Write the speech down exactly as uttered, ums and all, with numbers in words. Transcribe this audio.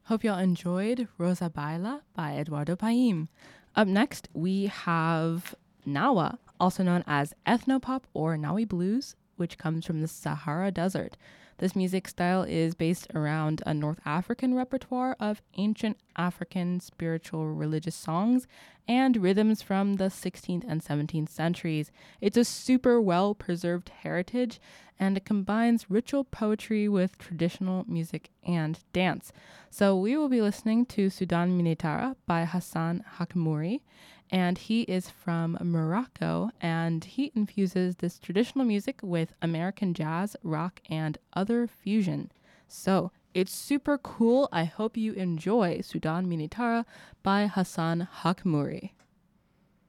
Hope y'all enjoyed Rosa Baila by Eduardo Paim. Up next, we have Nawa, also known as Ethnopop or Nawi Blues, which comes from the Sahara Desert. This music style is based around a North African repertoire of ancient African spiritual religious songs and rhythms from the sixteenth and seventeenth centuries. It's a super well-preserved heritage, and it combines ritual poetry with traditional music and dance. So we will be listening to Sudan Minitara by Hassan Hakmouri, and he is from Morocco, and he infuses this traditional music with American jazz, rock, and other fusion. So it's super cool. I hope you enjoy Sudan Minitara by Hassan Hakmouri.